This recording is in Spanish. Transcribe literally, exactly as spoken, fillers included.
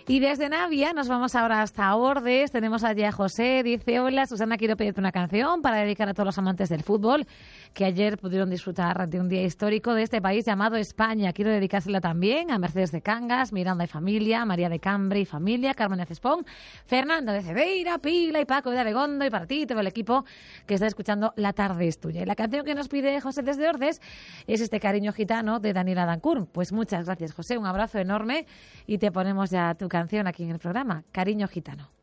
Y desde Navia nos vamos ahora hasta Ordes. Tenemos allí a José. Dice: hola, Susana, quiero pedirte una canción para dedicar a todos los amantes del fútbol que ayer pudieron disfrutar de un día histórico de este país llamado España. Quiero dedicársela también a Mercedes de Cangas, Miranda y familia, María de Cambre y familia, Carmen de Cespón, Fernando de Cedeira, Pila y Paco de Abegondo y para ti, todo el equipo que está escuchando La Tarde es Tuya. Y la canción que nos pide José desde Ordes es este Cariño Gitano de Daniela Dancourt. Pues muchas gracias, José. Un abrazo enorme y te ponemos ya tu canción aquí en el programa, Cariño Gitano.